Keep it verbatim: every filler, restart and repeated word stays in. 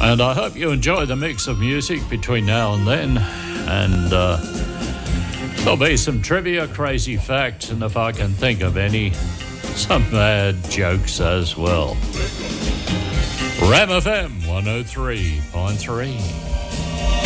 And I hope you enjoy the mix of music between now and then. And uh, there'll be some trivia, crazy facts, and if I can think of any, some mad jokes as well. Ram F M one oh three point three.